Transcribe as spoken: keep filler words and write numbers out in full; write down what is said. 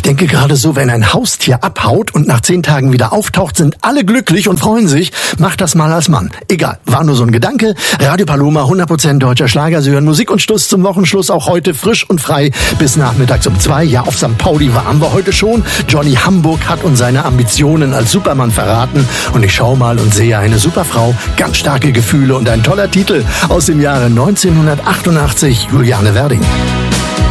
denke gerade so, wenn ein Haustier abhaut und nach zehn Tagen wieder auftaucht, sind alle glücklich und freuen sich. Mach das mal als Mann. Egal, war nur so ein Gedanke. Radio Paloma, hundert Prozent deutscher Schlager. Sie hören Musik und Stuss zum Wochenschluss, auch heute frisch und frei bis nachmittags um zwei. Ja, auf Sankt Pauli waren wir heute schon. Johnny Hamburg hat uns seine Ambitionen als Supermann verraten. Und ich schau mal und sehe eine Superfrau, ganz starke Gefühle und ein toller Titel aus dem Jahre neunzehnhundertachtundachtzig, Juliane Werding.